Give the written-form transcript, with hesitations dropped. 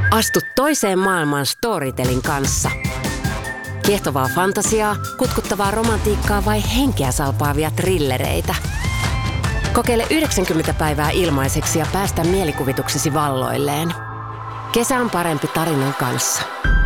Astu toiseen maailmaan Storytelin kanssa. Kiehtovaa fantasiaa, kutkuttavaa romantiikkaa vai henkeä salpaavia trillereitä. Kokeile 90 päivää ilmaiseksi ja päästä mielikuvituksesi valloilleen. Kesä on parempi tarinan kanssa.